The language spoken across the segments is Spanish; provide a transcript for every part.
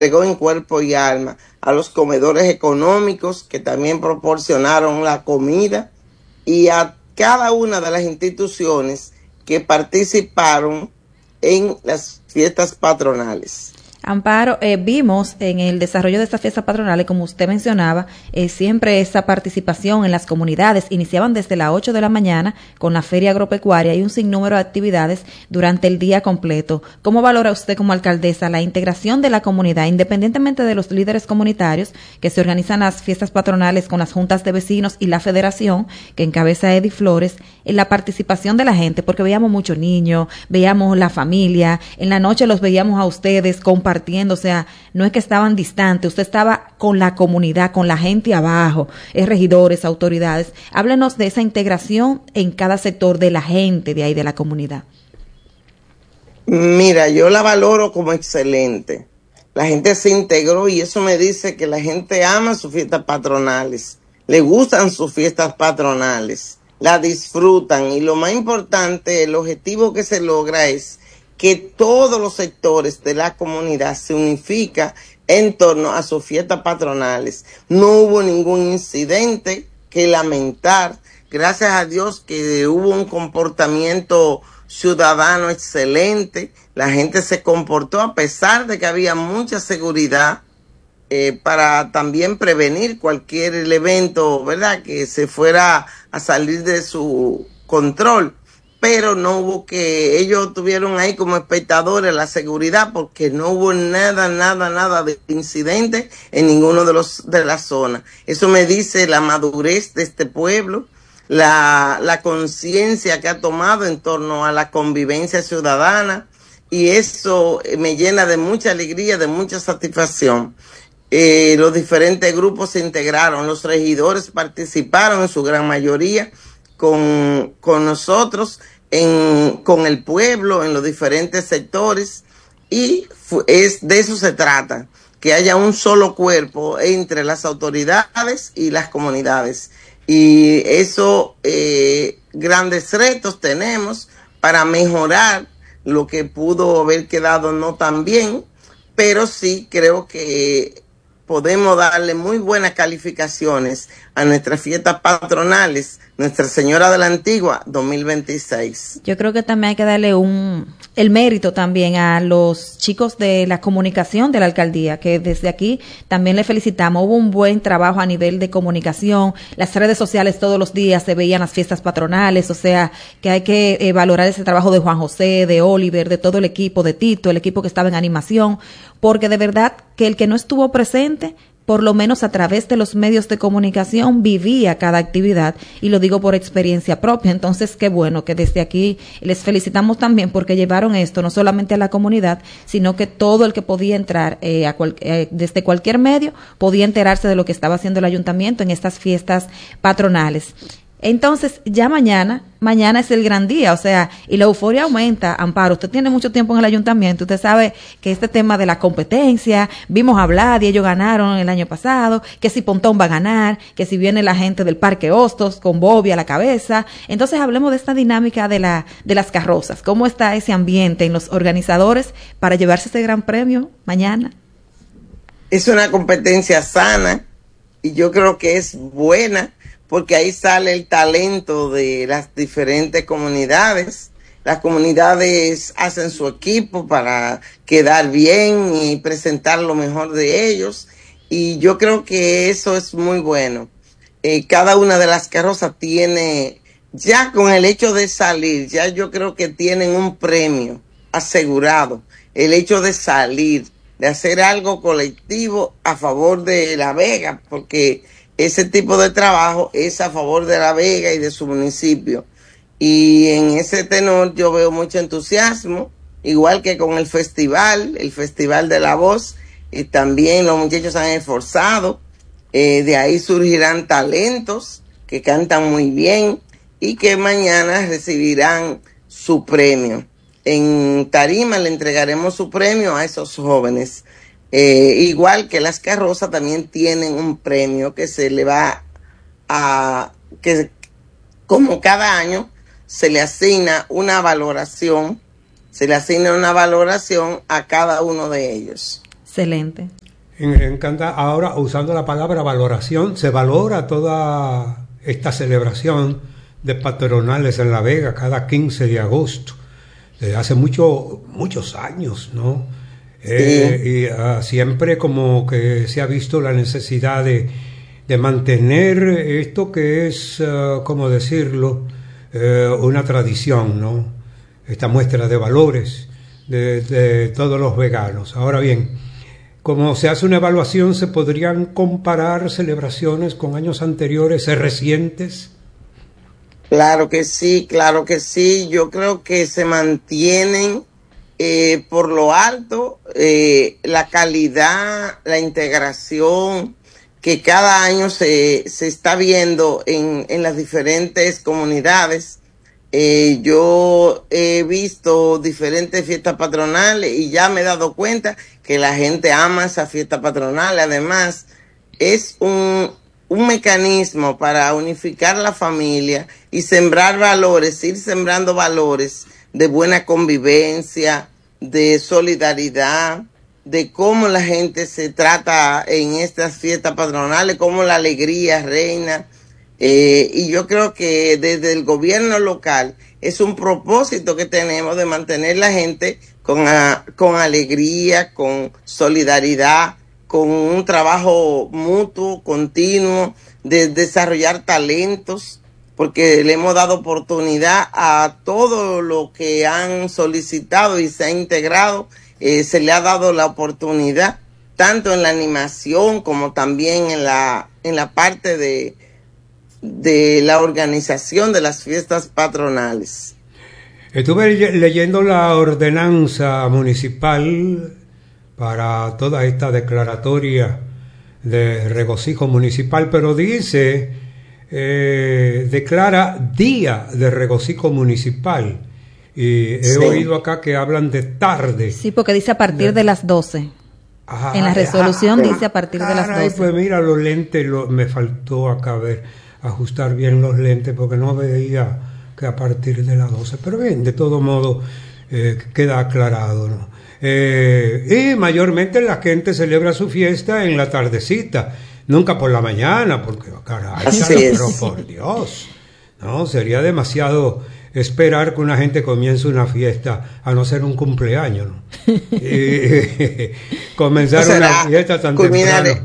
entregó en cuerpo y alma, a los comedores económicos que también proporcionaron la comida y a cada una de las instituciones que participaron en las fiestas patronales. Amparo, vimos en el desarrollo de estas fiestas patronales, como usted mencionaba, siempre esa participación en las comunidades. Iniciaban desde las 8 de la mañana con la feria agropecuaria y un sinnúmero de actividades durante el día completo. ¿Cómo valora usted como alcaldesa la integración de la comunidad, independientemente de los líderes comunitarios que se organizan las fiestas patronales con las juntas de vecinos y la federación que encabeza Eddie Flores, en la participación de la gente? Porque veíamos muchos niños, veíamos la familia, en la noche los veíamos a ustedes compartiendo, o sea, no es que estaban distantes, usted estaba con la comunidad, con la gente abajo, regidores, autoridades. Háblenos de esa integración en cada sector de la gente de ahí, de la comunidad. Mira, yo la valoro como excelente. La gente se integró y eso me dice que la gente ama sus fiestas patronales, le gustan sus fiestas patronales, la disfrutan y lo más importante, el objetivo que se logra es que todos los sectores de la comunidad se unifican en torno a sus fiestas patronales. No hubo ningún incidente que lamentar. Gracias a Dios que hubo un comportamiento ciudadano excelente. La gente se comportó a pesar de que había mucha seguridad para también prevenir cualquier evento, ¿verdad?, que se fuera a salir de su control. Pero no hubo que, ellos tuvieron ahí como espectadores la seguridad porque no hubo nada de incidente en ninguno de las zonas. Eso me dice la madurez de este pueblo, la conciencia que ha tomado en torno a la convivencia ciudadana, y eso me llena de mucha alegría, de mucha satisfacción. Los diferentes grupos se integraron, los regidores participaron en su gran mayoría con nosotros, con el pueblo, en los diferentes sectores, y de eso se trata, que haya un solo cuerpo entre las autoridades y las comunidades. Y eso, grandes retos tenemos para mejorar lo que pudo haber quedado no tan bien, pero sí creo que podemos darle muy buenas calificaciones a nuestras fiestas patronales, Nuestra Señora de la Antigua 2026. Yo creo que también hay que darle el mérito también a los chicos de la comunicación de la alcaldía, que desde aquí también le felicitamos. Hubo un buen trabajo a nivel de comunicación, las redes sociales todos los días se veían las fiestas patronales, o sea que hay que valorar ese trabajo de Juan José, de Oliver, de todo el equipo, de Tito, el equipo que estaba en animación, porque de verdad que el que no estuvo presente, por lo menos a través de los medios de comunicación, vivía cada actividad, y lo digo por experiencia propia. Entonces, qué bueno que desde aquí les felicitamos también porque llevaron esto no solamente a la comunidad, sino que todo el que podía entrar desde cualquier medio podía enterarse de lo que estaba haciendo el ayuntamiento en estas fiestas patronales. Entonces, ya mañana es el gran día, o sea, y la euforia aumenta. Amparo, usted tiene mucho tiempo en el ayuntamiento, usted sabe que este tema de la competencia, vimos hablar y ellos ganaron el año pasado, que si Pontón va a ganar, que si viene la gente del Parque Hostos con Bobby a la cabeza. Entonces, hablemos de esta dinámica de las carrozas. ¿Cómo está ese ambiente en los organizadores para llevarse ese gran premio mañana? Es una competencia sana y yo creo que es buena, porque ahí sale el talento de las diferentes comunidades. Las comunidades hacen su equipo para quedar bien y presentar lo mejor de ellos, y yo creo que eso es muy bueno. Cada una de las carrozas tiene, ya con el hecho de salir, ya yo creo que tienen un premio asegurado. El hecho de salir, de hacer algo colectivo a favor de La Vega, porque ese tipo de trabajo es a favor de La Vega y de su municipio. Y en ese tenor yo veo mucho entusiasmo, igual que con el Festival de la Voz, y también los muchachos han esforzado. De ahí surgirán talentos que cantan muy bien y que mañana recibirán su premio. En tarima le entregaremos su premio a esos jóvenes. Igual que las carrozas también tienen un premio que se le va que como cada año se le asigna una valoración a cada uno de ellos. Excelente. Me encanta ahora, usando la palabra valoración, se valora toda esta celebración de patronales en La Vega cada 15 de agosto, desde hace muchos años, ¿no? Y siempre como que se ha visto la necesidad de mantener esto que es, ¿cómo decirlo?, una tradición, ¿no? Esta muestra de valores de todos los veganos. Ahora bien, como se hace una evaluación, ¿se podrían comparar celebraciones con años anteriores, recientes? Claro que sí, claro que sí. Yo creo que se mantienen por lo alto la calidad, la integración que cada año se está viendo en las diferentes comunidades. Yo he visto diferentes fiestas patronales y ya me he dado cuenta que la gente ama esa fiesta patronal. Además, es un mecanismo para unificar la familia y sembrar valores, ir sembrando valores de buena convivencia, de solidaridad, de cómo la gente se trata en estas fiestas patronales, cómo la alegría reina. Y yo creo que desde el gobierno local es un propósito que tenemos de mantener la gente con alegría, con solidaridad, con un trabajo mutuo, continuo, de desarrollar talentos, porque le hemos dado oportunidad a todo lo que han solicitado y se ha integrado, se le ha dado la oportunidad, tanto en la animación como también en la parte de la organización de las fiestas patronales. Estuve leyendo la ordenanza municipal para toda esta declaratoria de regocijo municipal, pero dice, declara día de regocijo municipal, y he oído acá que hablan de tarde. Sí, porque dice a partir de las 12. En la resolución dice a partir de las 12. Pues mira, los lentes, me faltó acá ajustar bien los lentes porque no veía que a partir de las 12, pero bien, de todo modo queda aclarado, ¿no? Y mayormente la gente celebra su fiesta en la tardecita, nunca por la mañana, porque caray, pero por Dios, no, sería demasiado esperar que una gente comience una fiesta, a no ser un cumpleaños, ¿no? Comenzar una fiesta tan temprano.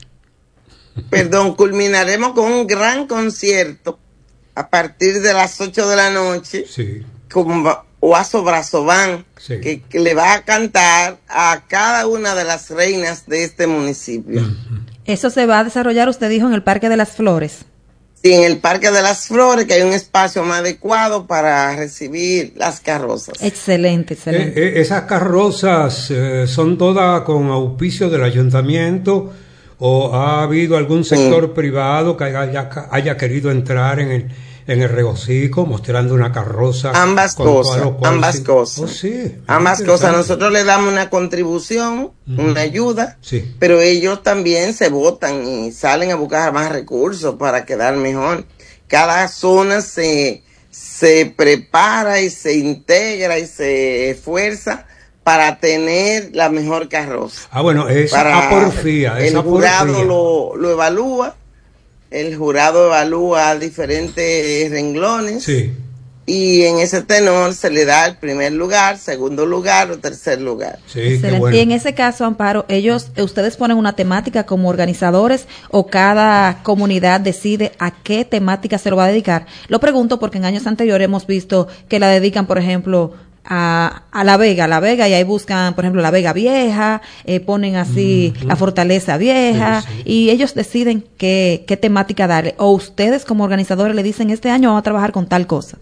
Culminaremos con un gran concierto a partir de las 8 de la noche, sí, con Oazo Brazován, sí, que le va a cantar a cada una de las reinas de este municipio. Eso se va a desarrollar, usted dijo, en el Parque de las Flores. Sí, en el Parque de las Flores, que hay un espacio más adecuado para recibir las carrozas. Excelente, excelente. Esas carrozas son todas con auspicio del ayuntamiento, ¿o ha habido algún sector privado que haya querido entrar en el regocijo mostrando una carroza? Ambas cosas. Oh, sí, ambas cosas. Nosotros le damos una contribución, una ayuda, sí, pero ellos también se votan y salen a buscar más recursos para quedar mejor. Cada zona se prepara y se integra y se esfuerza para tener la mejor carroza. Bueno, esa porfía. El jurado lo evalúa. El jurado evalúa diferentes renglones, sí, y en ese tenor se le da el primer lugar, segundo lugar o tercer lugar. Sí, qué bueno. Y en ese caso, Amparo, ustedes ponen una temática como organizadores, o cada comunidad decide a qué temática se lo va a dedicar. Lo pregunto porque en años anteriores hemos visto que la dedican, por ejemplo, a La Vega, y ahí buscan, por ejemplo, La Vega Vieja, ponen así la Fortaleza Vieja, sí, sí, y ellos deciden qué temática darle, o ustedes como organizadores le dicen, este año vamos a trabajar con tal cosa.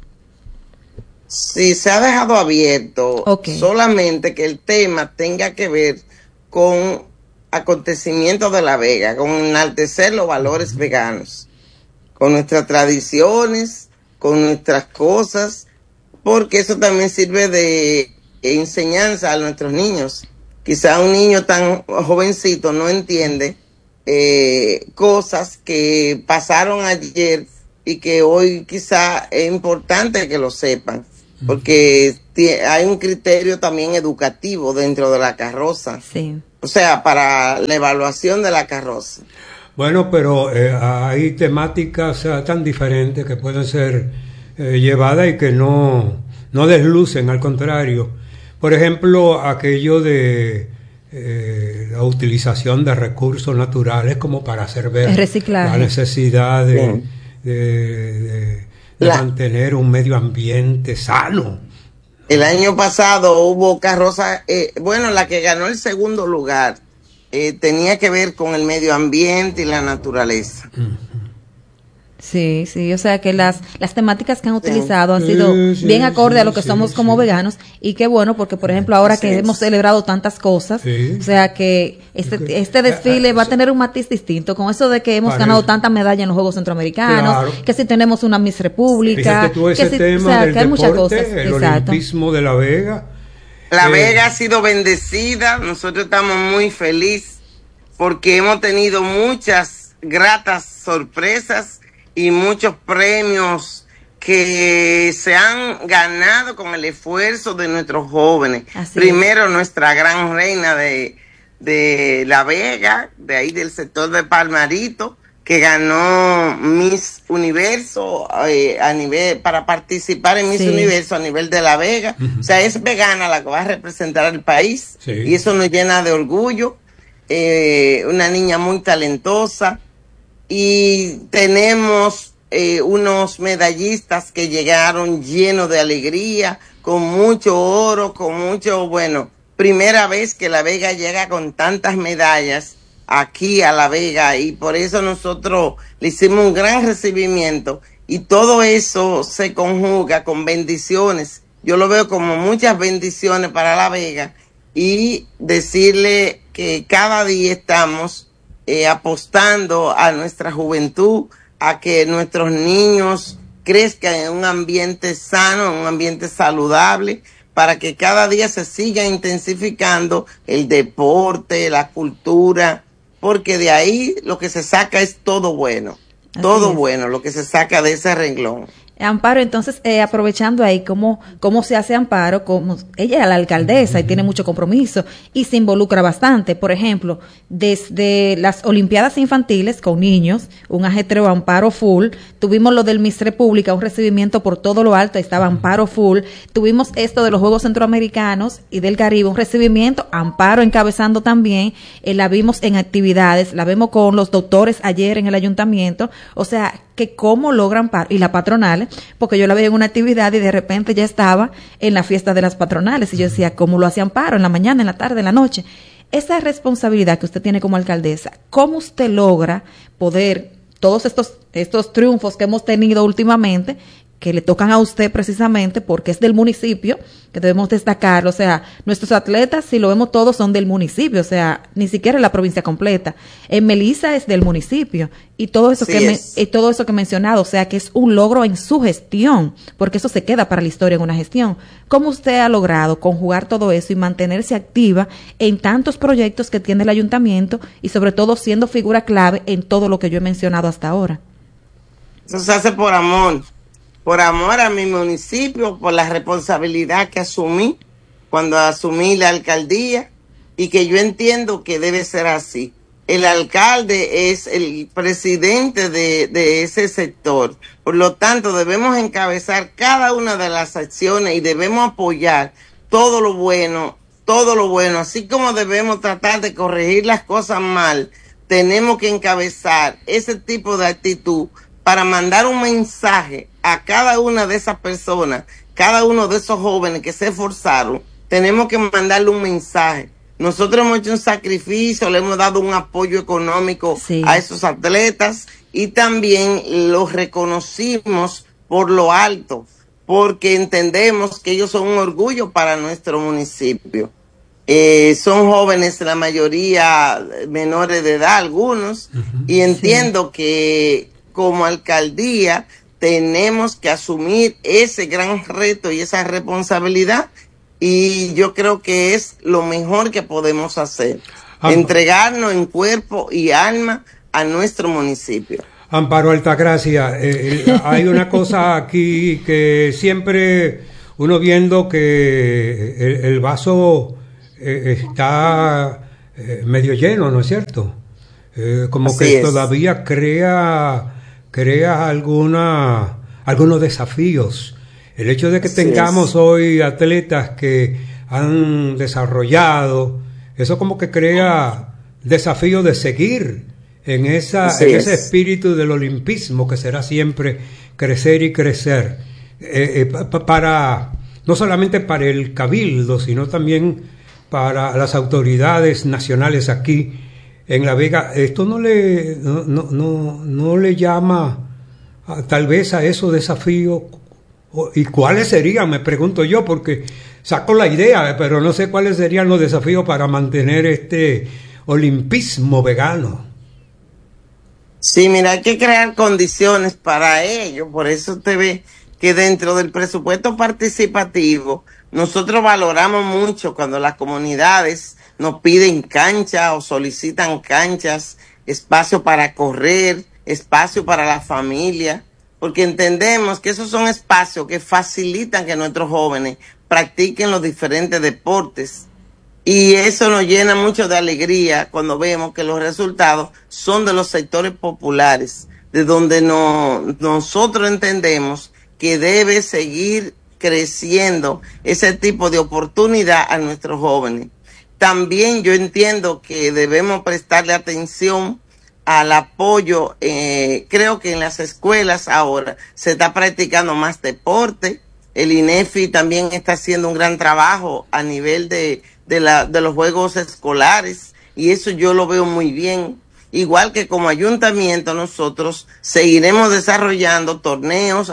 Sí, se ha dejado abierto, solamente que el tema tenga que ver con acontecimientos de La Vega, con enaltecer los valores veganos, con nuestras tradiciones, con nuestras cosas, porque eso también sirve de enseñanza a nuestros niños. Quizá un niño tan jovencito no entiende cosas que pasaron ayer y que hoy quizá es importante que lo sepan, porque hay un criterio también educativo dentro de la carroza. Sí. O sea, para la evaluación de la carroza. Bueno, pero hay temáticas tan diferentes que pueden ser llevadas y que no deslucen, al contrario. Por ejemplo, aquello de la utilización de recursos naturales como para hacer ver la necesidad de mantener un medio ambiente sano. El año pasado hubo carroza, la que ganó el segundo lugar tenía que ver con el medio ambiente y la naturaleza. Sí, o sea que las temáticas que han utilizado han sido bien acorde a lo que somos como veganos, y qué bueno, porque por ejemplo ahora que hemos celebrado tantas cosas, o sea que este desfile va a tener un matiz distinto, con eso de que hemos ganado tantas medallas en los Juegos Centroamericanos, que si tenemos una Miss República, fíjate tú ese que si, tema o sea, del que hay deporte, muchas cosas. el olimpismo de La Vega. La Vega ha sido bendecida, nosotros estamos muy felices porque hemos tenido muchas gratas sorpresas y muchos premios que se han ganado con el esfuerzo de nuestros jóvenes. Primero, nuestra gran reina de La Vega, de ahí del sector de Palmarito, que ganó Miss Universo a nivel, para participar en Miss Universo a nivel de La Vega. O sea, es vegana la que va a representar al país, y eso nos llena de orgullo. Una niña muy talentosa, y tenemos unos medallistas que llegaron llenos de alegría, con mucho oro, con mucho, primera vez que La Vega llega con tantas medallas aquí a La Vega, y por eso nosotros le hicimos un gran recibimiento, y todo eso se conjuga con bendiciones. Yo lo veo como muchas bendiciones para La Vega, y decirle que cada día estamos apostando a nuestra juventud, a que nuestros niños crezcan en un ambiente sano, en un ambiente saludable, para que cada día se siga intensificando el deporte, la cultura, porque de ahí lo que se saca es todo bueno, bueno, lo que se saca de ese renglón. Amparo, entonces, aprovechando ahí cómo se hace Amparo, como ella es la alcaldesa y tiene mucho compromiso y se involucra bastante. Por ejemplo, desde las Olimpiadas Infantiles con niños, un ajetreo Amparo full, tuvimos lo del Miss República, un recibimiento por todo lo alto, estaba Amparo full, tuvimos esto de los Juegos Centroamericanos y del Caribe, un recibimiento, Amparo encabezando también, la vimos en actividades, la vemos con los doctores ayer en el ayuntamiento, o sea, que cómo logran y las patronales, porque yo la veía en una actividad y de repente ya estaba en la fiesta de las patronales, y yo decía, ¿cómo lo hacían Amparo? En la mañana, en la tarde, en la noche. Esa responsabilidad que usted tiene como alcaldesa, ¿cómo usted logra poder, todos estos triunfos que hemos tenido últimamente, que le tocan a usted precisamente porque es del municipio, que debemos destacarlo, o sea, nuestros atletas, si lo vemos todos, son del municipio, o sea, ni siquiera la provincia completa. En Melissa es del municipio, y todo eso todo eso que he mencionado, o sea, que es un logro en su gestión, porque eso se queda para la historia en una gestión. ¿Cómo usted ha logrado conjugar todo eso y mantenerse activa en tantos proyectos que tiene el ayuntamiento, y sobre todo siendo figura clave en todo lo que yo he mencionado hasta ahora? Eso se hace por amor a mi municipio, por la responsabilidad que asumí cuando asumí la alcaldía, y que yo entiendo que debe ser así. El alcalde es el presidente de ese sector, por lo tanto debemos encabezar cada una de las acciones y debemos apoyar todo lo bueno, así como debemos tratar de corregir las cosas mal, tenemos que encabezar ese tipo de actitud para mandar un mensaje a cada una de esas personas, cada uno de esos jóvenes que se esforzaron. Tenemos que mandarle un mensaje. Nosotros hemos hecho un sacrificio, le hemos dado un apoyo económico a esos atletas, y también los reconocimos por lo alto, porque entendemos que ellos son un orgullo para nuestro municipio. Son jóvenes, la mayoría menores de edad, algunos, y entiendo que como alcaldía tenemos que asumir ese gran reto y esa responsabilidad, y yo creo que es lo mejor que podemos hacer, entregarnos en cuerpo y alma a nuestro municipio. Amparo Altagracia, hay una cosa aquí que siempre uno viendo que el vaso está medio lleno, ¿no es cierto? Como Así que es. todavía crea algunos desafíos. El hecho de que Así tengamos es. hoy atletas que han desarrollado, eso como que crea desafío de seguir en Así ese es. espíritu del olimpismo que será siempre crecer y crecer. Para no solamente para el cabildo, sino también para las autoridades nacionales aquí en La Vega. Esto no le llama tal vez a esos desafíos. ¿Y cuáles serían? Me pregunto yo, porque saco la idea, pero no sé cuáles serían los desafíos para mantener este olimpismo vegano. Sí, mira, hay que crear condiciones para ello. Por eso usted ve que dentro del presupuesto participativo, nosotros valoramos mucho cuando las comunidades nos piden canchas o solicitan canchas, espacio para correr, espacio para la familia, porque entendemos que esos son espacios que facilitan que nuestros jóvenes practiquen los diferentes deportes. Y eso nos llena mucho de alegría cuando vemos que los resultados son de los sectores populares, de donde nosotros entendemos que debe seguir creciendo ese tipo de oportunidad a nuestros jóvenes. También yo entiendo que debemos prestarle atención al apoyo. Creo que en las escuelas ahora se está practicando más deporte. El INEFI también está haciendo un gran trabajo a nivel de los juegos escolares, y eso yo lo veo muy bien. Igual que como ayuntamiento nosotros seguiremos desarrollando torneos,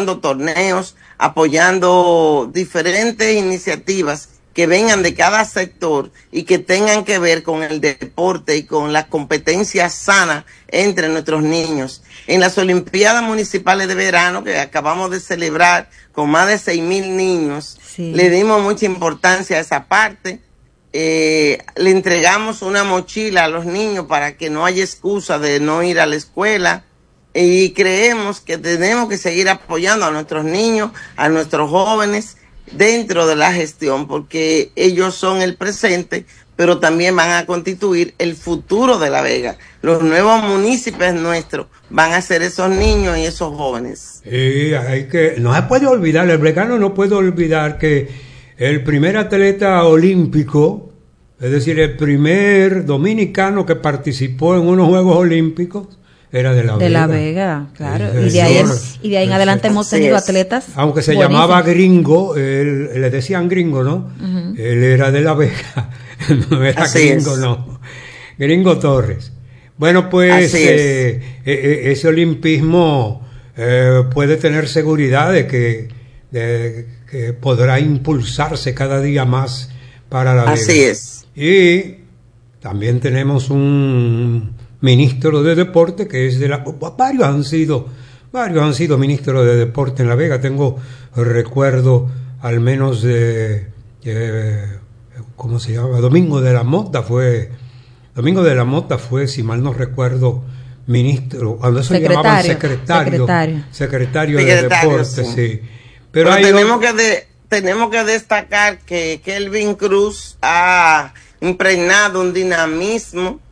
apoyando diferentes iniciativas que vengan de cada sector y que tengan que ver con el deporte y con la competencia sana entre nuestros niños. En las Olimpiadas Municipales de Verano que acabamos de celebrar con más de 6,000 niños, Sí. le dimos mucha importancia a esa parte. Le entregamos una mochila a los niños para que no haya excusa de no ir a la escuela, y creemos que tenemos que seguir apoyando a nuestros niños, a nuestros jóvenes dentro de la gestión, porque ellos son el presente, pero también van a constituir el futuro de La Vega. Los nuevos municipios nuestros van a ser esos niños y esos jóvenes. No se puede olvidar, el vegano no puede olvidar que el primer atleta olímpico, es decir, el primer dominicano que participó en unos Juegos Olímpicos, era de La Vega. De La Vega, claro. Sí, Y de ahí señor. en adelante hemos Así tenido es. atletas. Aunque se buenísimos. llamaba Gringo, le decían Gringo, ¿no? Ujú. Él era de La Vega, no era Así Gringo, es. no. Gringo Torres. Bueno, pues Así es. ese olimpismo puede tener seguridad de que podrá impulsarse cada día más para La Vega. Así es. Y también tenemos un ministro de deporte que es varios han sido ministros de deporte en La Vega. Tengo recuerdo al menos de ¿cómo se llama? Domingo de la Mota fue, si mal no recuerdo, ministro, cuando eso llamaban secretario de deporte, sí. Pero hay tenemos que destacar que Kelvin Cruz ha impregnado un dinamismo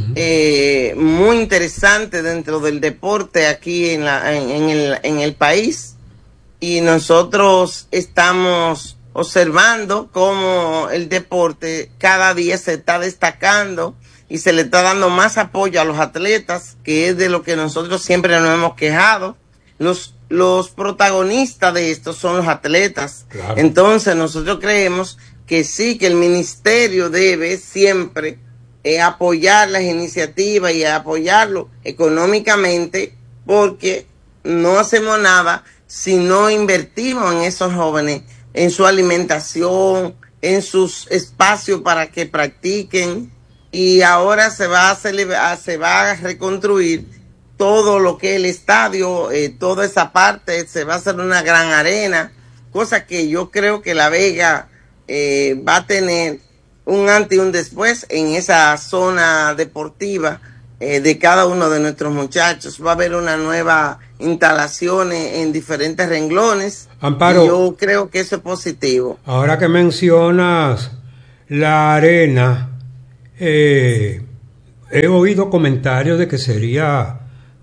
muy interesante dentro del deporte aquí en el país, y nosotros estamos observando cómo el deporte cada día se está destacando y se le está dando más apoyo a los atletas, que es de lo que nosotros siempre nos hemos quejado. Los protagonistas de esto son los atletas. Claro. Entonces nosotros creemos que sí, que el ministerio debe siempre apoyar las iniciativas y apoyarlo económicamente, porque no hacemos nada si no invertimos en esos jóvenes, en su alimentación, en sus espacios para que practiquen. Y ahora se va a reconstruir todo lo que es el estadio, toda esa parte, se va a hacer una gran arena, cosa que yo creo que La Vega va a tener un antes y un después en esa zona deportiva de cada uno de nuestros muchachos. Va a haber una nueva instalación en diferentes renglones. Amparo, y yo creo que eso es positivo. Ahora que mencionas la arena, he oído comentarios de que sería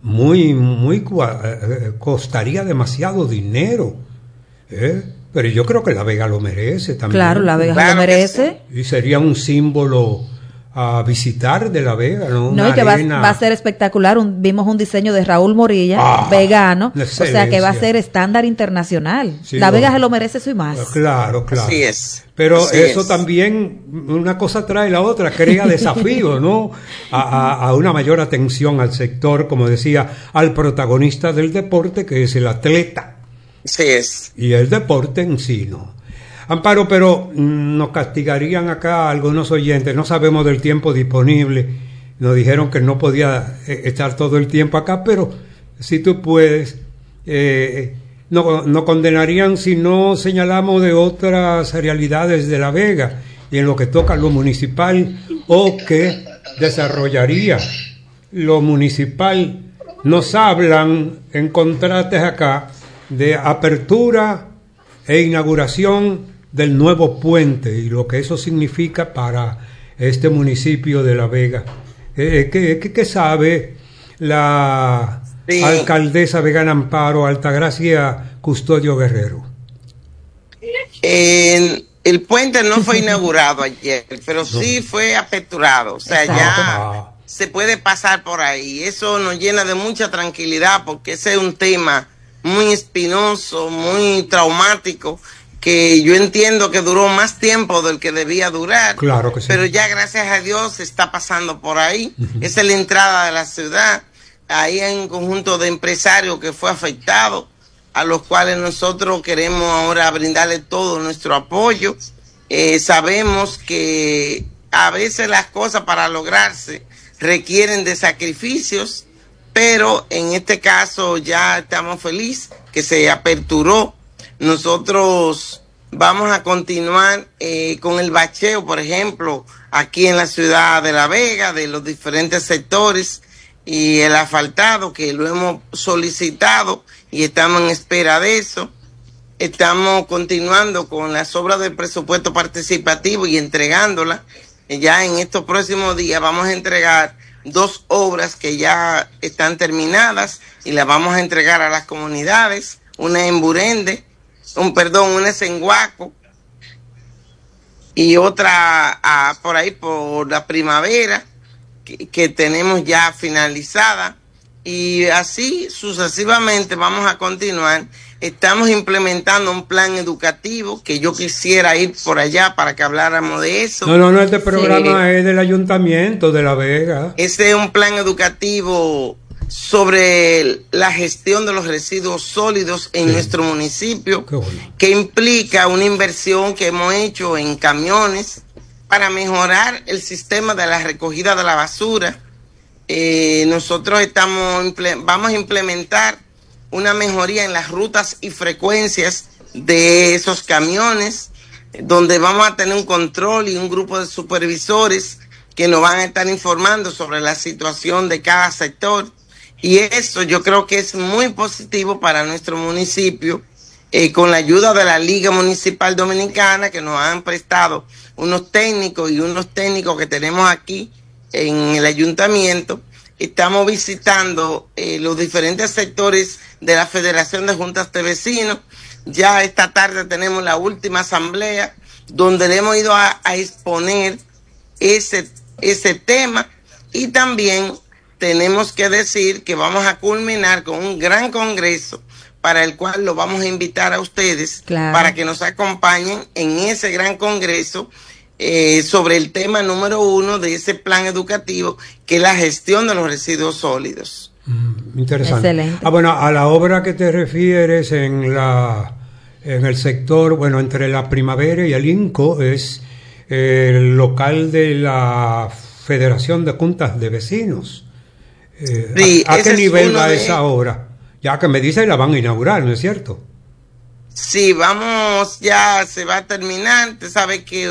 costaría demasiado dinero, pero yo creo que La Vega lo merece también. Claro, La Vega lo merece. Y sería un símbolo a visitar de La Vega, ¿no? No, y que va a ser espectacular. Vimos un diseño de Raúl Morilla, vegano, o sea que va a ser estándar internacional. Sí, La Vega se lo merece eso y más. Claro. Así es. Pero así eso es. También, una cosa trae la otra, crea desafío, ¿no? A una mayor atención al sector, como decía, al protagonista del deporte, que es el atleta. Así es. Y el deporte en sí, ¿no? Amparo, pero nos castigarían acá algunos oyentes, no sabemos del tiempo disponible, nos dijeron que no podía estar todo el tiempo acá, pero si tú puedes, no condenarían si no señalamos de otras realidades de La Vega y en lo que toca a lo municipal o que desarrollaría lo municipal. Nos hablan en contrastes acá de apertura e inauguración del nuevo puente y lo que eso significa para este municipio de La Vega. ¿Qué sabe la alcaldesa vegana Amparo Altagracia Custodio Guerrero? El puente no fue inaugurado ayer, pero sí fue aperturado, o sea, ya se puede pasar por ahí. Eso nos llena de mucha tranquilidad porque ese es un tema muy espinoso, muy traumático, que yo entiendo que duró más tiempo del que debía durar. Claro que sí. Pero ya gracias a Dios se está pasando por ahí. Esa es la entrada de la ciudad. Ahí hay un conjunto de empresarios que fue afectado, a los cuales nosotros queremos ahora brindarle todo nuestro apoyo. Sabemos que a veces las cosas para lograrse requieren de sacrificios, pero en este caso ya estamos felices que se aperturó. Nosotros vamos a continuar con el bacheo, por ejemplo, aquí en la ciudad de La Vega, de los diferentes sectores, y el asfaltado que lo hemos solicitado y estamos en espera de eso. Estamos continuando con las obras del presupuesto participativo y entregándolas. Ya en estos próximos días vamos a entregar 2 obras que ya están terminadas y las vamos a entregar a las comunidades. Una en Burende, una es en Guaco y otra por ahí por la Primavera que tenemos ya finalizada, y así sucesivamente vamos a continuar. Estamos implementando un plan educativo que yo quisiera ir por allá para que habláramos de eso. No, este programa es del Ayuntamiento de La Vega. Ese es un plan educativo sobre la gestión de los residuos sólidos en nuestro municipio, que implica una inversión que hemos hecho en camiones para mejorar el sistema de la recogida de la basura. Nosotros vamos a implementar una mejoría en las rutas y frecuencias de esos camiones, donde vamos a tener un control y un grupo de supervisores que nos van a estar informando sobre la situación de cada sector. Y eso yo creo que es muy positivo para nuestro municipio, con la ayuda de la Liga Municipal Dominicana, que nos han prestado unos técnicos que tenemos aquí en el ayuntamiento. Estamos visitando los diferentes sectores de la Federación de Juntas de Vecinos. Ya esta tarde tenemos la última asamblea donde le hemos ido a exponer ese tema, y también tenemos que decir que vamos a culminar con un gran congreso para el cual lo vamos a invitar a ustedes, para que nos acompañen en ese gran congreso sobre el tema número 1 de ese plan educativo, que es la gestión de los residuos sólidos. Interesante. Excelente. Bueno, a la obra que te refieres en el sector, entre la Primavera y el INCO, es el local de la Federación de Juntas de Vecinos. Sí, ¿A qué nivel va esa obra? Ya que me dice la van a inaugurar, ¿no es cierto? Sí, ya se va a terminar. Usted sabe que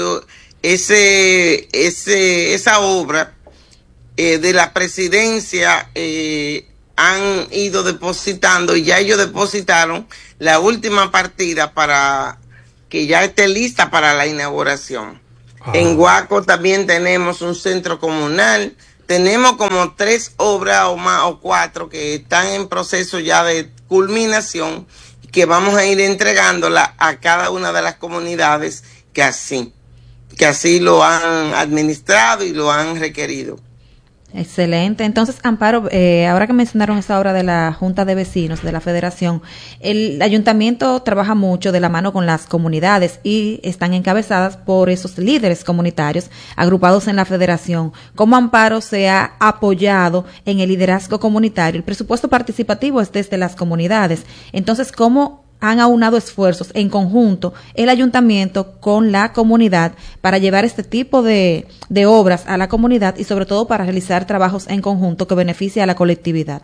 esa obra de la presidencia han ido depositando, y ya ellos depositaron la última partida para que ya esté lista para la inauguración. En Guaco también tenemos un centro comunal. Tenemos como 3 obras o más o 4 que están en proceso ya de culminación, que vamos a ir entregándola a cada una de las comunidades que así lo han administrado y lo han requerido. Excelente. Entonces, Amparo, ahora que mencionaron esta obra de la Junta de Vecinos de la Federación, el ayuntamiento trabaja mucho de la mano con las comunidades y están encabezadas por esos líderes comunitarios agrupados en la Federación. ¿Cómo Amparo se ha apoyado en el liderazgo comunitario? El presupuesto participativo es desde las comunidades. Entonces, ¿cómo han aunado esfuerzos en conjunto el ayuntamiento con la comunidad para llevar este tipo de obras a la comunidad y sobre todo para realizar trabajos en conjunto que beneficie a la colectividad?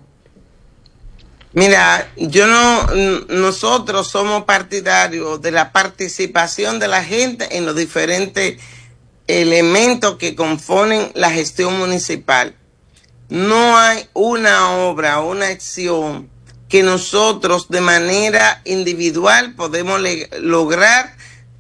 Mira, nosotros somos partidarios de la participación de la gente en los diferentes elementos que componen la gestión municipal. No hay una obra, una acción que nosotros de manera individual podemos lograr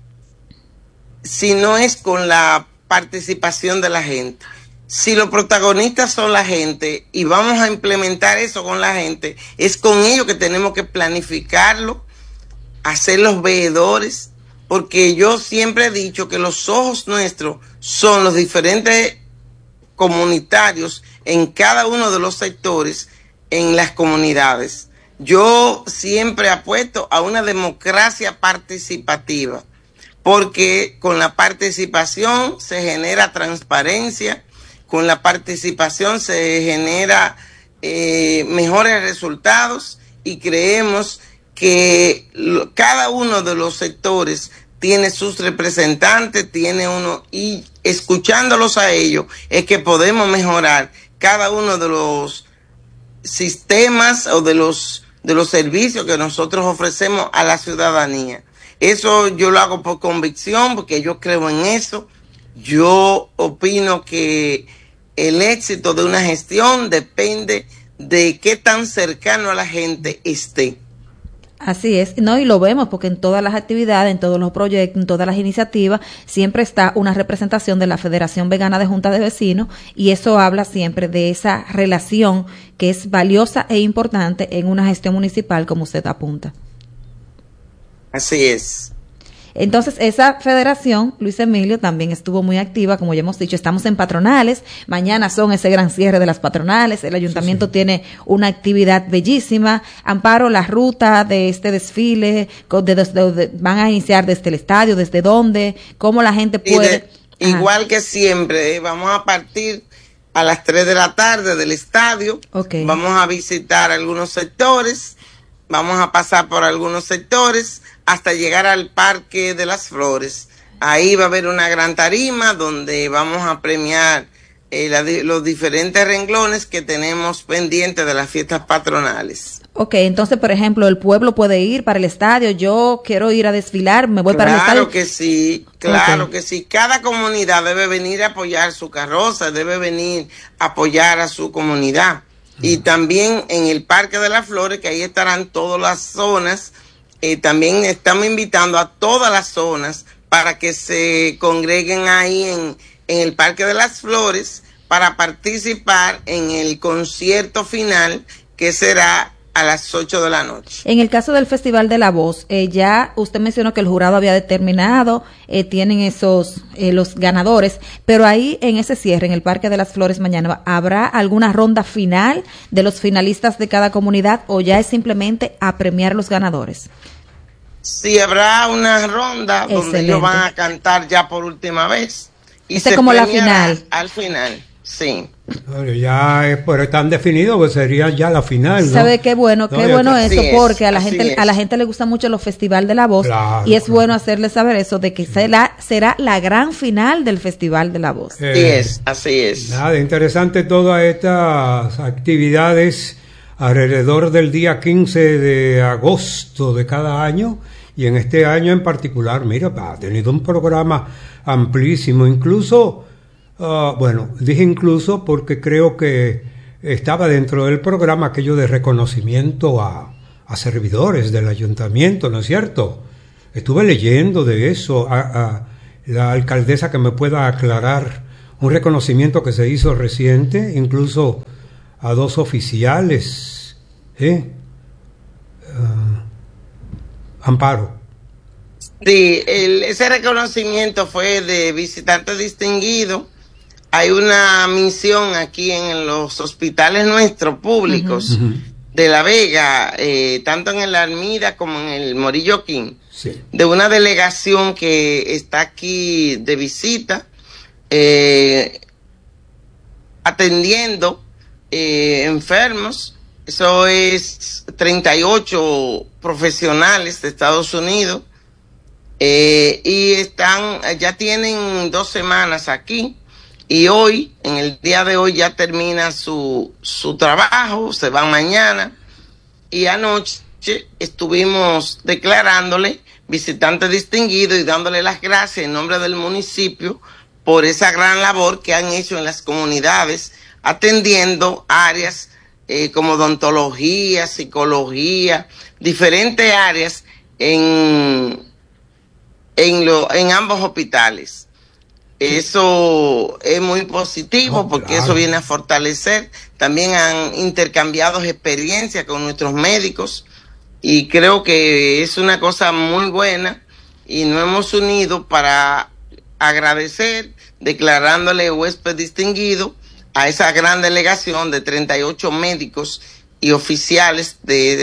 si no es con la participación de la gente. Si los protagonistas son la gente y vamos a implementar eso con la gente, es con ellos que tenemos que planificarlo, hacer los veedores, porque yo siempre he dicho que los ojos nuestros son los diferentes comunitarios en cada uno de los sectores en las comunidades. Yo siempre apuesto a una democracia participativa, porque con la participación se genera transparencia, con la participación se genera mejores resultados y creemos que cada uno de los sectores tiene sus representantes, y escuchándolos a ellos es que podemos mejorar cada uno de los sistemas o de los servicios que nosotros ofrecemos a la ciudadanía. Eso yo lo hago por convicción, porque yo creo en eso. Yo opino que el éxito de una gestión depende de qué tan cercano a la gente esté. Así es, no, y lo vemos porque en todas las actividades, en todos los proyectos, en todas las iniciativas, siempre está una representación de la Federación Vegana de Junta de Vecinos, y eso habla siempre de esa relación que es valiosa e importante en una gestión municipal, como usted apunta. Así es. Entonces, esa federación, Luis Emilio, también estuvo muy activa, como ya hemos dicho, estamos en patronales, mañana son ese gran cierre de las patronales, el ayuntamiento tiene una actividad bellísima. Amparo, la ruta de este desfile, van a iniciar desde el estadio, desde dónde, cómo la gente puede... Igual que siempre, vamos a partir a las 3 de la tarde del estadio, vamos a visitar algunos sectores, vamos a pasar por algunos sectores, hasta llegar al Parque de las Flores. Ahí va a haber una gran tarima donde vamos a premiar los diferentes renglones que tenemos pendientes de las fiestas patronales. Entonces, por ejemplo, el pueblo puede ir para el estadio, yo quiero ir a desfilar, me voy para el estadio. Claro que sí. Cada comunidad debe venir a apoyar su carroza, debe venir a apoyar a su comunidad. Y también en el Parque de las Flores, que ahí estarán todas las zonas. También estamos invitando a todas las zonas para que se congreguen ahí en el Parque de las Flores para participar en el concierto final, que será a las 8 de la noche. En el caso del Festival de la Voz, ya usted mencionó que el jurado había determinado, tienen los ganadores, pero ahí en ese cierre, en el Parque de las Flores mañana, ¿habrá alguna ronda final de los finalistas de cada comunidad o ya es simplemente a premiar los ganadores? Sí, habrá una ronda donde ellos van a cantar ya por última vez. Y es como la final. Al final, sí. Ya pero están definidos, pues sería ya la final, ¿no? ¿Sabe qué bueno? Qué bueno eso, porque a la gente le gusta mucho los Festival de la Voz, claro, y es bueno hacerle saber eso, de que será la gran final del Festival de la Voz. Así es. Nada, interesante todas estas actividades alrededor del día 15 de agosto de cada año, y en este año en particular, mira, ha tenido un programa amplísimo, incluso, dije incluso porque creo que estaba dentro del programa aquello de reconocimiento a servidores del ayuntamiento, ¿no es cierto? Estuve leyendo de eso, la alcaldesa que me pueda aclarar un reconocimiento que se hizo reciente, incluso a 2 oficiales, Amparo. Sí, ese reconocimiento fue de visitante distinguido. Hay una misión aquí en los hospitales nuestros públicos de La Vega, tanto en el Armida como en el Morillo King, de una delegación que está aquí de visita, atendiendo enfermos. Eso es 38 profesionales de Estados Unidos, y ya tienen 2 semanas aquí, y hoy, en el día de hoy, ya termina su trabajo, se van mañana, y anoche estuvimos declarándole visitante distinguido y dándole las gracias en nombre del municipio por esa gran labor que han hecho en las comunidades, atendiendo áreas como odontología, psicología, diferentes áreas en ambos hospitales. Eso es muy positivo, porque eso viene a fortalecer. También han intercambiado experiencias con nuestros médicos, y creo que es una cosa muy buena, y nos hemos unido para agradecer, declarándole huésped distinguido a esa gran delegación de 38 médicos y oficiales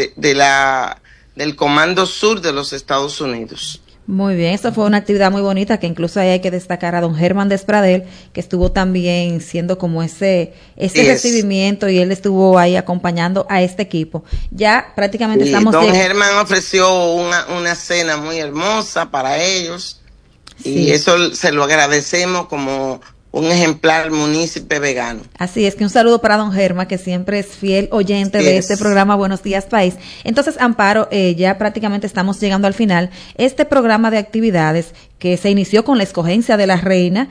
del Comando Sur de los Estados Unidos. Muy bien, esto fue una actividad muy bonita, que incluso ahí hay que destacar a don Germán Despradel, que estuvo también siendo como ese recibimiento, y él estuvo ahí acompañando a este equipo. Ya prácticamente estamos... Don Germán ofreció una cena muy hermosa para ellos, y eso se lo agradecemos como un ejemplar munícipe vegano. Así es, que un saludo para don Germa, que siempre es fiel oyente de este programa Buenos Días País. Entonces, Amparo, ya prácticamente estamos llegando al final. Este programa de actividades que se inició con la escogencia de la reina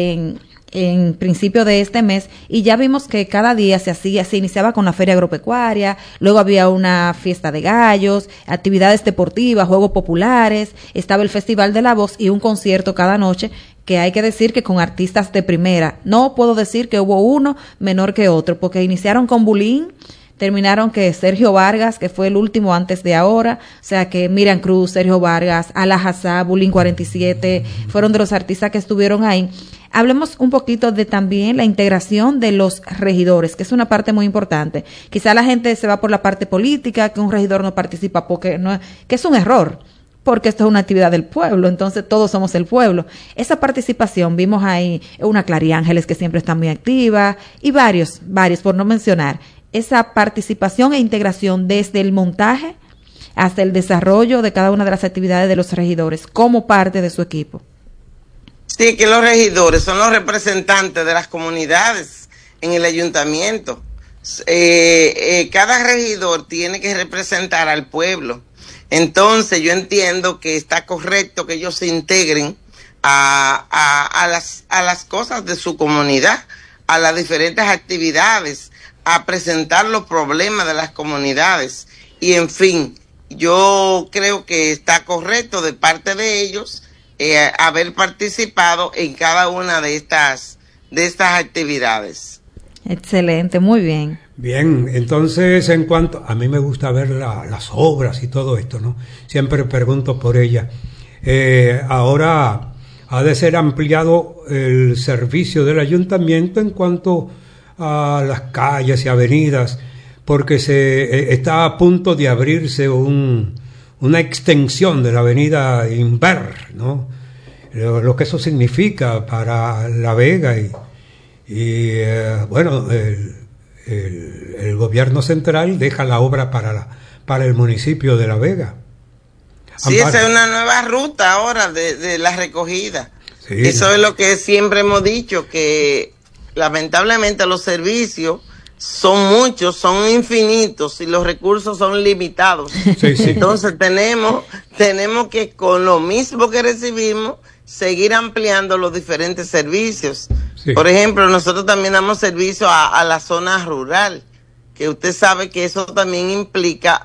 en principio de este mes, y ya vimos que cada día se iniciaba con la feria agropecuaria, luego había una fiesta de gallos, actividades deportivas, juegos populares, estaba el Festival de la Voz y un concierto cada noche, que hay que decir que con artistas de primera. No puedo decir que hubo uno menor que otro, porque iniciaron con Bulín, terminaron que Sergio Vargas, que fue el último antes de ahora, o sea que Miriam Cruz, Sergio Vargas, Ala Hassá, Bulín 47, fueron de los artistas que estuvieron ahí. Hablemos un poquito de también la integración de los regidores, que es una parte muy importante. Quizá la gente se va por la parte política, que un regidor no participa porque que es un error, porque esto es una actividad del pueblo, entonces todos somos el pueblo. Esa participación, vimos ahí una Clary Ángeles que siempre está muy activa, y varios, por no mencionar. Esa participación e integración desde el montaje hasta el desarrollo de cada una de las actividades de los regidores como parte de su equipo. Sí, que los regidores son los representantes de las comunidades en el ayuntamiento. Cada regidor tiene que representar al pueblo. Entonces yo entiendo que está correcto que ellos se integren a las cosas de su comunidad, a las diferentes actividades, a presentar los problemas de las comunidades, y en fin, yo creo que está correcto de parte de ellos haber participado en cada una de estas actividades. Excelente, muy bien. Bien, entonces en cuanto a mí me gusta ver las obras y todo esto, ¿no? Siempre pregunto por ella. Ahora ha de ser ampliado el servicio del ayuntamiento en cuanto a las calles y avenidas, porque se está a punto de abrirse una extensión de la avenida Inver, ¿no? Lo que eso significa para La Vega y bueno, el gobierno central deja la obra para el municipio de La Vega. Sí, esa es una nueva ruta ahora de la recogida. Sí. Eso es lo que siempre hemos dicho, que lamentablemente los servicios son muchos, son infinitos y los recursos son limitados. Sí, sí. Entonces tenemos que con lo mismo que recibimos seguir ampliando los diferentes servicios. Sí. Por ejemplo, nosotros también damos servicio a la zona rural, que usted sabe que eso también implica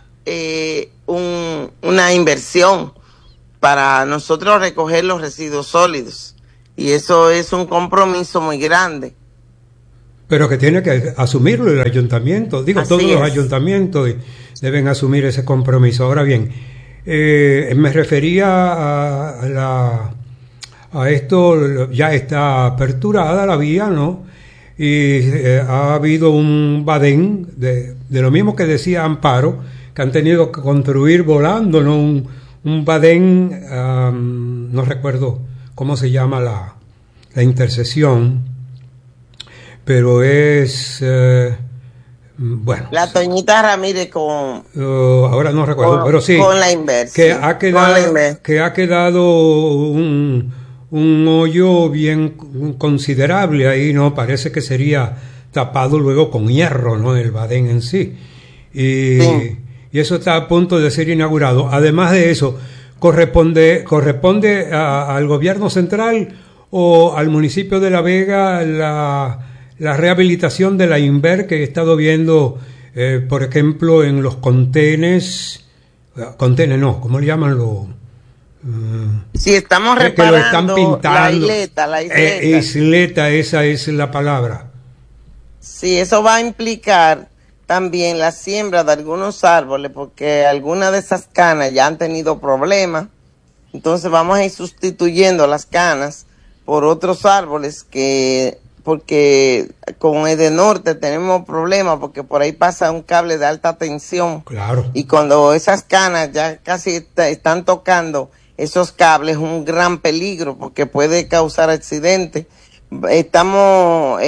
una inversión para nosotros recoger los residuos sólidos. Y eso es un compromiso muy grande. Pero que tiene que asumirlo el ayuntamiento. Digo, Así todos los es. ayuntamientos deben asumir ese compromiso. Ahora bien, me refería a esto, ya está aperturada la vía, ¿no? Y ha habido un badén de lo mismo que decía Amparo, que han tenido que construir volando, ¿no? Un badén, no recuerdo cómo se llama la intersección, pero es, bueno. La Toñita Ramírez con... ahora no recuerdo, pero sí. Con la Inver. Que, sí, ha quedado un hoyo bien considerable ahí, ¿no? Parece que sería tapado luego con hierro, ¿no? El badén en sí. Sí. Y eso está a punto de ser inaugurado. Además de eso, corresponde al gobierno central o al municipio de La Vega la rehabilitación de la Inver, que he estado viendo, por ejemplo, en los contenes no, ¿cómo le llaman los? Sí, estamos Que lo están reparando pintando. la isleta. Isleta, esa es la palabra. Sí, eso va a implicar también la siembra de algunos árboles, porque algunas de esas canas ya han tenido problemas. Entonces vamos a ir sustituyendo las canas por otros árboles porque con Edenorte tenemos problemas, porque por ahí pasa un cable de alta tensión. Claro. Y cuando esas canas ya casi están tocando esos cables, es un gran peligro, porque puede causar accidentes. Estamos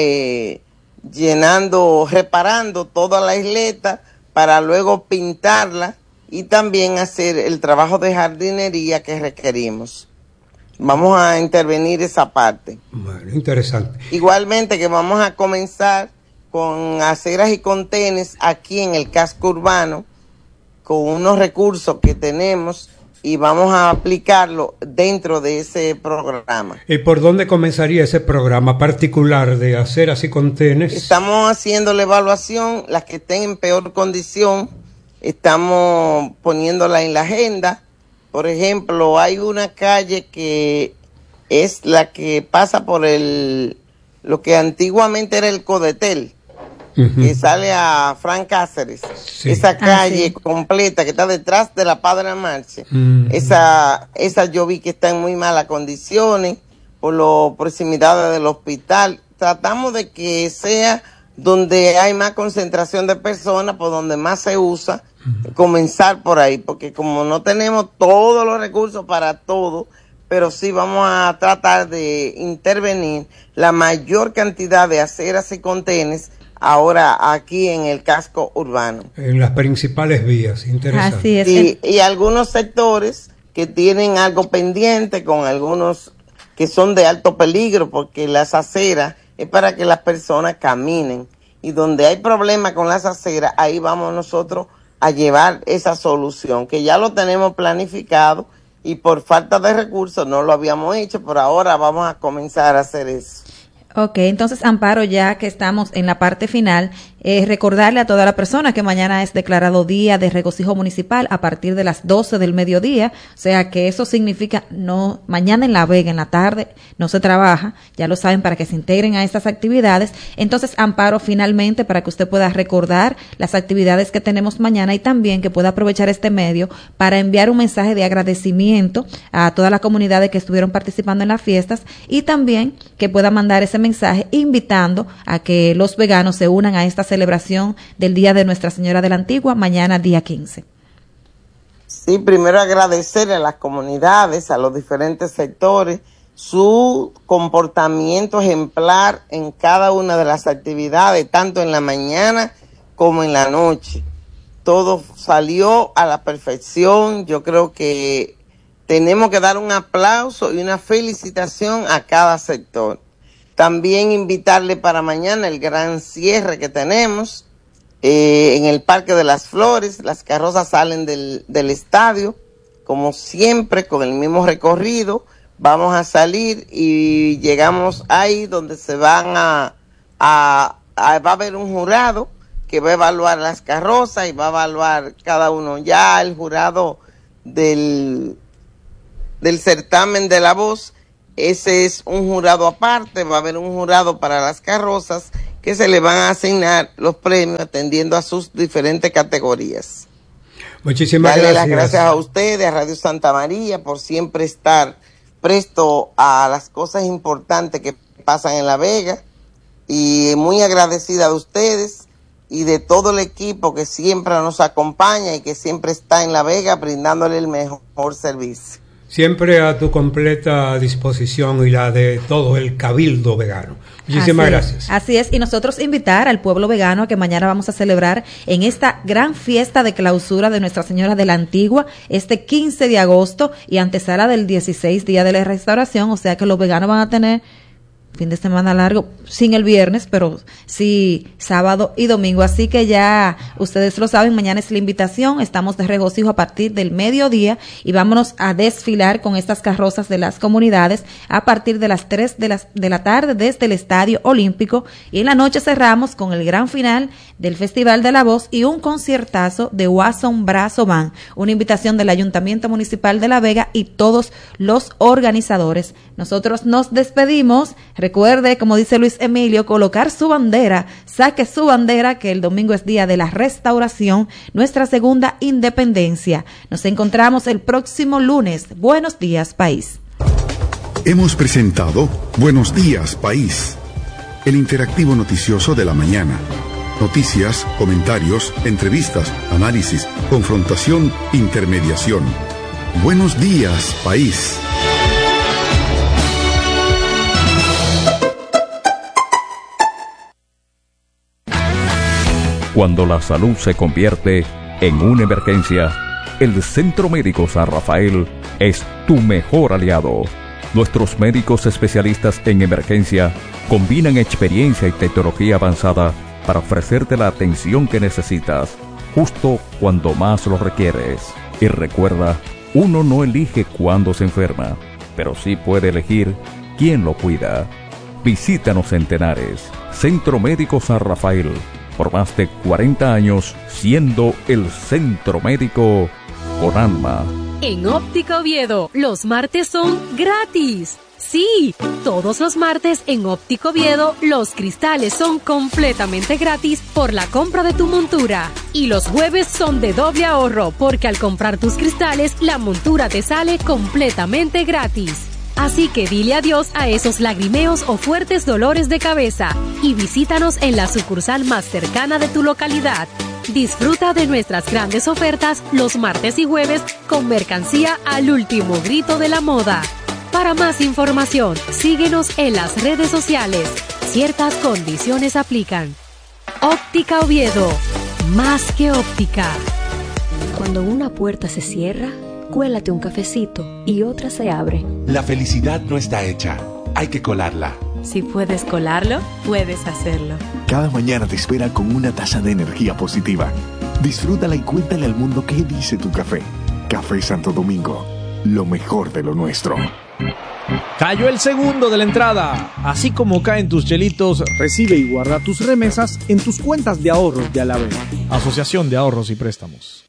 reparando toda la isleta para luego pintarla y también hacer el trabajo de jardinería que requerimos. Vamos a intervenir esa parte. Bueno, interesante. Igualmente que vamos a comenzar con aceras y contenes aquí en el casco urbano, con unos recursos que tenemos, y vamos a aplicarlo dentro de ese programa. ¿Y por dónde comenzaría ese programa particular de aceras y contenes? Estamos haciendo la evaluación, las que estén en peor condición, estamos poniéndola en la agenda. Por ejemplo, hay una calle que es la que pasa por lo que antiguamente era el Codetel, que sale a Frank Cáceres. Sí. Esa calle sí, completa que está detrás de la Padre Marche. Esa yo vi que está en muy malas condiciones por las proximidades del hospital. Tratamos de que sea donde hay más concentración de personas, por donde más se usa, comenzar por ahí, porque como no tenemos todos los recursos para todo, pero sí vamos a tratar de intervenir la mayor cantidad de aceras y contenes ahora aquí en el casco urbano. En las principales vías, interesante. Así es. Y algunos sectores que tienen algo pendiente con algunos que son de alto peligro, porque las aceras es para que las personas caminen. Y donde hay problemas con las aceras, ahí vamos nosotros a llevar esa solución, que ya lo tenemos planificado y por falta de recursos no lo habíamos hecho, pero ahora vamos a comenzar a hacer eso. Ok, entonces Amparo, ya que estamos en la parte final, recordarle a toda la persona que mañana es declarado Día de Regocijo Municipal a partir de las 12 del mediodía, o sea que eso significa no mañana en La Vega, en la tarde, no se trabaja, ya lo saben, para que se integren a estas actividades. Entonces, Amparo, finalmente, para que usted pueda recordar las actividades que tenemos mañana y también que pueda aprovechar este medio para enviar un mensaje de agradecimiento a toda la comunidad que estuvieron participando en las fiestas y también que pueda mandar ese mensaje invitando a que los veganos se unan a esta celebración del Día de Nuestra Señora de la Antigua, mañana día 15. Sí, primero agradecerle a las comunidades, a los diferentes sectores, su comportamiento ejemplar en cada una de las actividades, tanto en la mañana como en la noche. Todo salió a la perfección. Yo creo que tenemos que dar un aplauso y una felicitación a cada sector. También invitarle para mañana el gran cierre que tenemos en el Parque de las Flores. Las carrozas salen del estadio, como siempre, con el mismo recorrido. Vamos a salir y llegamos ahí donde se van va a haber un jurado que va a evaluar las carrozas y va a evaluar cada uno. Ya el jurado del certamen de la voz ese es un jurado aparte, va a haber un jurado para las carrozas que se le van a asignar los premios atendiendo a sus diferentes categorías. Muchísimas Darle gracias. las gracias a ustedes, a Radio Santa María, por siempre estar presto a las cosas importantes que pasan en La Vega, y muy agradecida de ustedes y de todo el equipo que siempre nos acompaña y que siempre está en La Vega brindándole el mejor servicio. Siempre a tu completa disposición y la de todo el cabildo vegano. Muchísimas gracias. Así es, y nosotros invitar al pueblo vegano a que mañana vamos a celebrar en esta gran fiesta de clausura de Nuestra Señora de la Antigua, este 15 de agosto y antesala del 16 Día de la Restauración, o sea que los veganos van a tener fin de semana largo, sin el viernes, pero sí sábado y domingo. Así que ya ustedes lo saben, mañana es la invitación, estamos de regocijo a partir del mediodía y vámonos a desfilar con estas carrozas de las comunidades a partir de las 3 de la tarde desde el Estadio Olímpico, y en la noche cerramos con el gran final del Festival de la Voz y un conciertazo de Wasson Brazo Band, una invitación del Ayuntamiento Municipal de La Vega y todos los organizadores. Nosotros nos despedimos. Recuerde, como dice Luis Emilio, colocar su bandera, saque su bandera, que el domingo es día de la restauración, nuestra segunda independencia. Nos encontramos el próximo lunes. Buenos días, país. Hemos presentado Buenos días, país, el interactivo noticioso de la mañana. Noticias, comentarios, entrevistas, análisis, confrontación, intermediación. Buenos días, país. Cuando la salud se convierte en una emergencia, el Centro Médico San Rafael es tu mejor aliado. Nuestros médicos especialistas en emergencia combinan experiencia y tecnología avanzada para ofrecerte la atención que necesitas, justo cuando más lo requieres. Y recuerda, uno no elige cuándo se enferma, pero sí puede elegir quién lo cuida. Visítanos en Tenares, Centro Médico San Rafael, por más de 40 años siendo el centro médico con alma. En Óptica Oviedo, los martes son gratis. Sí, todos los martes en Óptica Oviedo, los cristales son completamente gratis por la compra de tu montura. Y los jueves son de doble ahorro, porque al comprar tus cristales, la montura te sale completamente gratis. Así que dile adiós a esos lagrimeos o fuertes dolores de cabeza y visítanos en la sucursal más cercana de tu localidad. Disfruta de nuestras grandes ofertas los martes y jueves con mercancía al último grito de la moda. Para más información, síguenos en las redes sociales. Ciertas condiciones aplican. Óptica Oviedo, más que óptica. Cuando una puerta se cierra, cuélate un cafecito y otra se abre. La felicidad no está hecha, hay que colarla. Si puedes colarlo, puedes hacerlo. Cada mañana te espera con una taza de energía positiva. Disfrútala y cuéntale al mundo qué dice tu café. Café Santo Domingo, lo mejor de lo nuestro. Cayó el segundo de la entrada. Así como caen tus chelitos, recibe y guarda tus remesas en tus cuentas de ahorros de Alavés. Asociación de Ahorros y Préstamos.